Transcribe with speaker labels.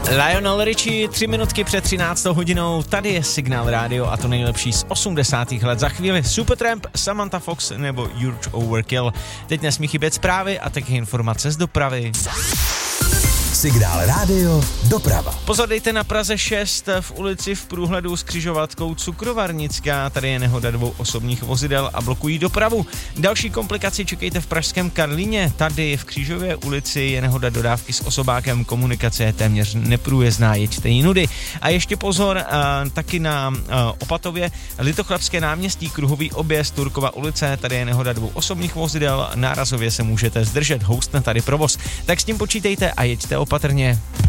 Speaker 1: Lionel Richie, 3 minutky před 13. hodinou, tady je Signál rádio a to nejlepší z 80. let. Za chvíli Supertramp, Samantha Fox nebo Huge Overkill. Teď nesmí chybět zprávy a taky informace z dopravy.
Speaker 2: Signál rádio, doprava.
Speaker 1: Pozor, dejte na Praze 6 v ulici v průhledu s křižovatkou Cukrovarnická. Tady je nehoda 2 osobních vozidel a blokují dopravu. Další komplikaci čekejte v pražském Karlíně. Tady v Křížové ulici je nehoda dodávky s osobákem. Komunikace je téměř neprůjezdná, jeďte jinudy. A ještě pozor, taky na Opatově Litochrabské náměstí, kruhový objezd, Turkova ulice. Tady je nehoda 2 osobních vozidel. Nárazově se můžete zdržet, houstne tady provoz. Tak s tím počítejte a jeďte opatrně.